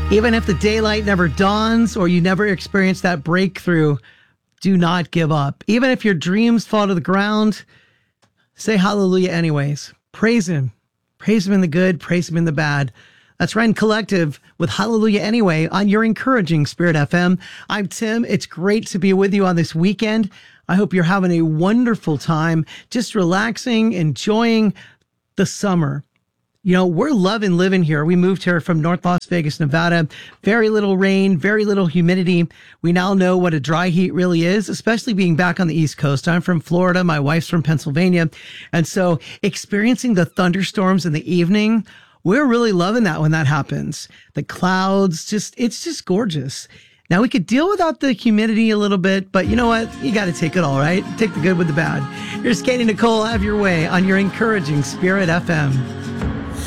Even if the daylight never dawns or you never experience that breakthrough, do not give up. Even if your dreams fall to the ground, say hallelujah anyways. Praise him. Praise him in the good, praise him in the bad. That's Rend Collective with Hallelujah Anyway on your encouraging Spirit FM. I'm Tim. It's great to be with you on this weekend. I hope you're having a wonderful time, just relaxing, enjoying the summer. You know, we're loving living here. We moved here from North Las Vegas, Nevada. Very little rain, very little humidity. We now know what a dry heat really is, especially being back on the East Coast. I'm from Florida. My wife's from Pennsylvania. And so experiencing the thunderstorms in the evening, we're really loving that when that happens. The clouds, it's just gorgeous. Now, we could deal without the humidity a little bit, but you know what? You got to take it all, right? Take the good with the bad. Here's Katie Nicole. Have your way on your encouraging Spirit FM.